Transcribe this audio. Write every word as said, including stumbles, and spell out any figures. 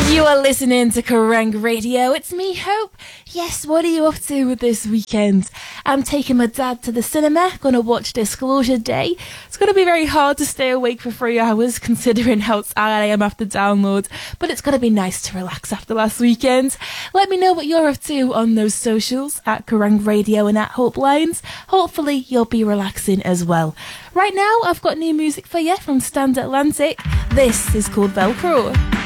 You are listening to Kerrang Radio. It's me, Hope. Yes, what are you up to this weekend? I'm taking my dad to the cinema, gonna watch Disclosure Day. It's gonna be very hard to stay awake for three hours considering how tired I am after download, but it's gonna be nice to relax after last weekend. Let me know what you're up to on those socials, at Kerrang Radio and at Hope Lines. Hopefully you'll be relaxing as well. Right now, I've got new music for you from Stand Atlantic. This is called Velcro.